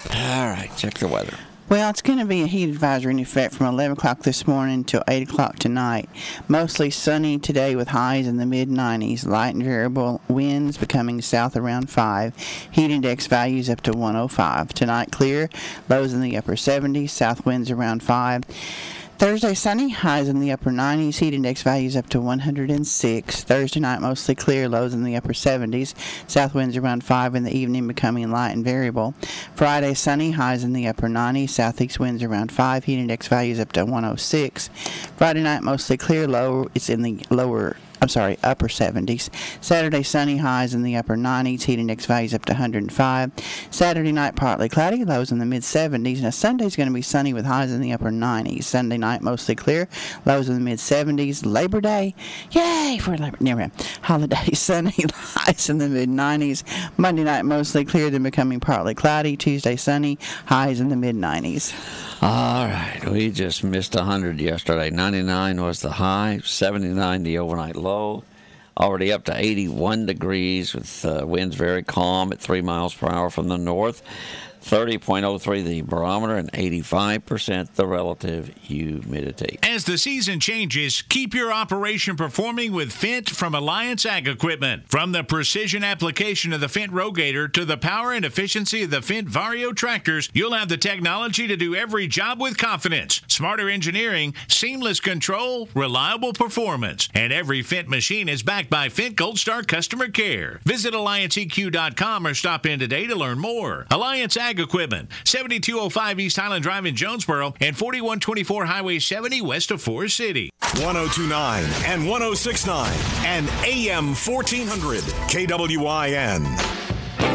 All right, check the weather. Well, it's going to be a heat advisory in effect from 11 o'clock this morning until 8 o'clock tonight. Mostly sunny today with highs in the mid-90s. Light and variable winds becoming south around 5. Heat index values up to 105. Tonight clear, lows in the upper 70s. South winds around 5. Thursday sunny, highs in the upper 90s, heat index values up to 106. Thursday night mostly clear, lows in the upper 70s, south winds around 5 in the evening becoming light and variable. Friday sunny, highs in the upper 90s, southeast winds around 5, heat index values up to 106. Friday night mostly clear, it's in the upper 70s. Saturday sunny, highs in the upper 90s, heat index values up to 105. Saturday night partly cloudy, lows in the mid 70s. Now Sunday's going to be sunny with highs in the upper 90s. Sunday night mostly clear, lows in the mid 70s. Labor Day, yay for Labor Day. Holiday sunny, highs in the mid 90s. Monday night mostly clear, then becoming partly cloudy. Tuesday sunny, highs in the mid 90s. All right, we just missed 100 yesterday. 99 was the high, 79 the overnight low. Already up to 81 degrees with winds very calm at 3 miles per hour from the north. 30.03 the barometer and 85% the relative humidity. As the season changes, keep your operation performing with Fendt from Alliance Ag Equipment. From the precision application of the Fendt Rogator to the power and efficiency of the Fendt Vario tractors, you'll have the technology to do every job with confidence. Smarter engineering, seamless control, reliable performance. And every Fendt machine is backed by Fendt Gold Star customer care. Visit AllianceEQ.com or stop in today to learn more. Alliance Ag Equipment, 7205 East Highland Drive in Jonesboro and 4124 Highway 70 west of Forest City. 1029 and 1069 and AM 1400 KWIN.